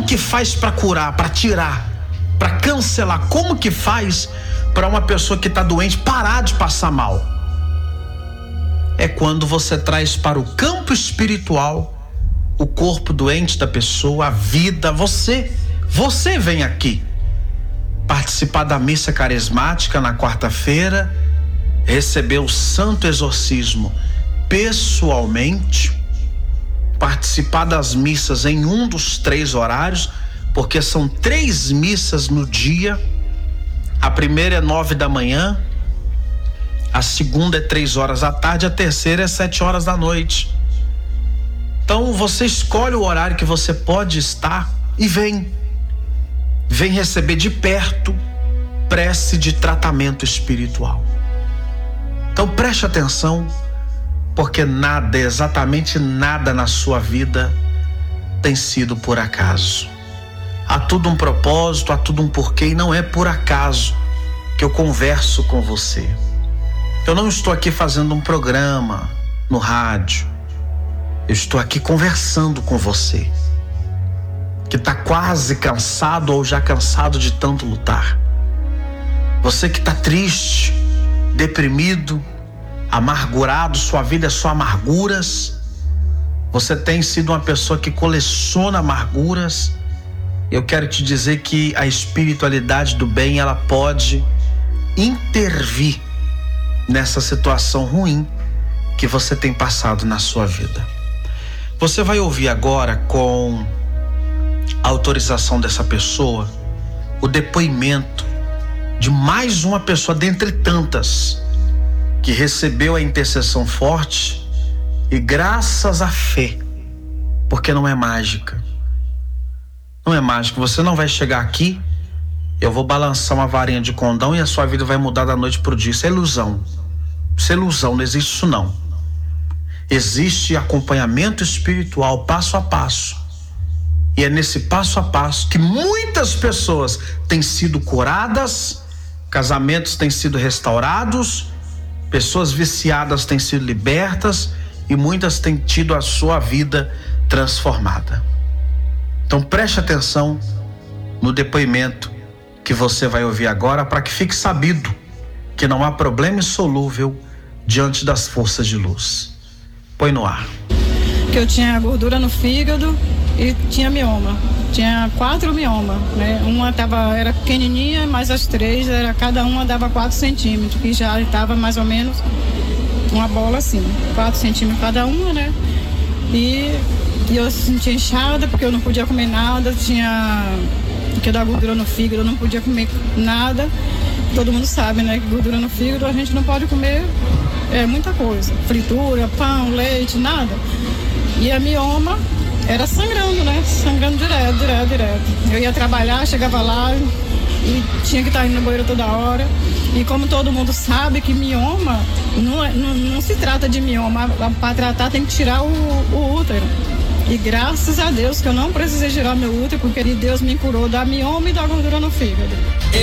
que faz para curar, para tirar, para cancelar? Como que faz para uma pessoa que está doente parar de passar mal? É quando você traz para o campo espiritual o corpo doente da pessoa, a vida. Você vem aqui participar da missa carismática na quarta-feira, receber o santo exorcismo pessoalmente, participar das missas em um dos 3 horários, porque são 3 missas no dia. A primeira é 9 da manhã, a segunda é 3 horas da tarde, a terceira é 7 horas da noite. Então você escolhe o horário que você pode estar e vem receber de perto prece de tratamento espiritual. Então preste atenção, porque nada, exatamente nada na sua vida tem sido por acaso. Há tudo um propósito, há tudo um porquê, e não é por acaso que eu converso com você. Eu não estou aqui fazendo um programa no rádio. Eu estou aqui conversando com você, que está quase cansado ou já cansado de tanto lutar. Você que está triste, deprimido, amargurado, sua vida é só amarguras. Você tem sido uma pessoa que coleciona amarguras. Eu quero te dizer que a espiritualidade do bem, ela pode intervir nessa situação ruim que você tem passado na sua vida. Você vai ouvir agora, com a autorização dessa pessoa, o depoimento de mais uma pessoa dentre tantas que recebeu a intercessão forte e graças à fé, porque não é mágica. Não é mágica. Você não vai chegar aqui, eu vou balançar uma varinha de condão e a sua vida vai mudar da noite pro dia. Isso é ilusão. Isso é ilusão, não existe isso não. Existe acompanhamento espiritual passo a passo. E é nesse passo a passo que muitas pessoas têm sido curadas, casamentos têm sido restaurados, pessoas viciadas têm sido libertas e muitas têm tido a sua vida transformada. Então preste atenção no depoimento que você vai ouvir agora, para que fique sabido que não há problema insolúvel diante das forças de luz. Põe no ar. Que eu tinha gordura no fígado e tinha mioma. Tinha 4 miomas, né? Uma era pequenininha, mas as 3 cada uma dava 4 centímetros, que já estava mais ou menos uma bola assim, 4 centímetros cada uma, né? E eu sentia inchada porque eu não podia comer nada, porque da gordura no fígado eu não podia comer nada. Todo mundo sabe, né, que gordura no fígado a gente não pode comer muita coisa, fritura, pão, leite, nada. E a mioma era sangrando, né, sangrando direto. Eu ia trabalhar, chegava lá e tinha que estar indo no banheiro toda hora. E como todo mundo sabe que mioma, não se trata de mioma, para tratar tem que tirar o útero. E graças a Deus que eu não precisei tirar meu útero, porque Deus me curou da mioma e da gordura no fígado.